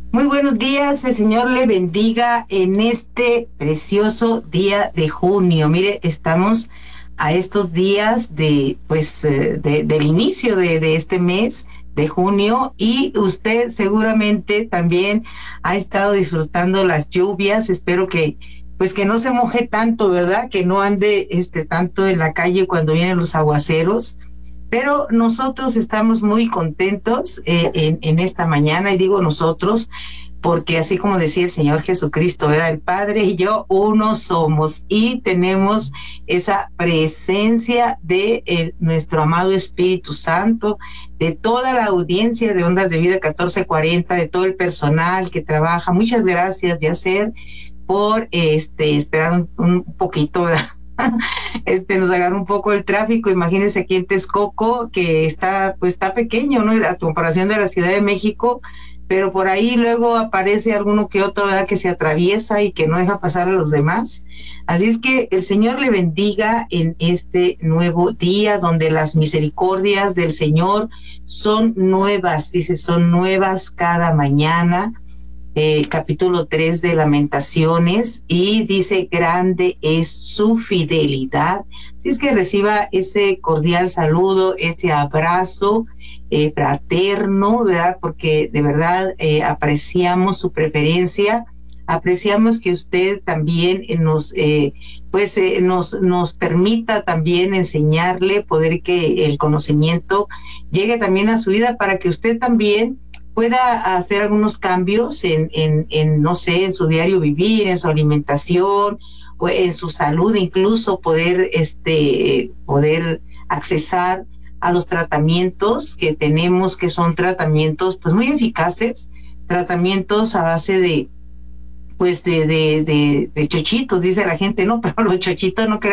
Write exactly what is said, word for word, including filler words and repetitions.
Muy buenos días, el Señor le bendiga en este precioso día de junio. Mire, estamos a estos días de, pues, eh, de, del inicio de, de este mes de junio y usted seguramente también ha estado disfrutando las lluvias. Espero que, pues, que no se moje tanto, ¿verdad? Que no ande, este, tanto en la calle cuando vienen los aguaceros. Pero nosotros estamos muy contentos eh, en, en esta mañana, y digo nosotros, porque así como decía el Señor Jesucristo, ¿verdad? El Padre y yo uno somos, y tenemos esa presencia de el, nuestro amado Espíritu Santo, de toda la audiencia de Ondas de Vida catorce cuarenta, de todo el personal que trabaja. Muchas gracias, Yacer, por este, esperar un, un poquito, ¿verdad? Este, nos agarró un poco el tráfico. Imagínense aquí en Texcoco, que está, pues está pequeño, ¿no? A comparación de la Ciudad de México, pero por ahí luego aparece alguno que otro, ¿verdad?, que se atraviesa y que no deja pasar a los demás. Así es que el Señor le bendiga en este nuevo día, donde las misericordias del Señor son nuevas, dice, son nuevas cada mañana. Eh, capítulo tres de Lamentaciones, y dice: grande es su fidelidad. Así es que reciba ese cordial saludo, ese abrazo eh, fraterno, ¿verdad? Porque de verdad eh, apreciamos su preferencia, apreciamos que usted también nos, eh, pues, eh, nos, nos permita también enseñarle, poder que el conocimiento llegue también a su vida, para que usted también pueda hacer algunos cambios en, en, en, no sé, en su diario vivir, en su alimentación, o en su salud, incluso poder, este, poder accesar a los tratamientos que tenemos, que son tratamientos, pues, muy eficaces, tratamientos a base de, pues, de, de, de, de chochitos, dice la gente, no, pero los chochitos no creen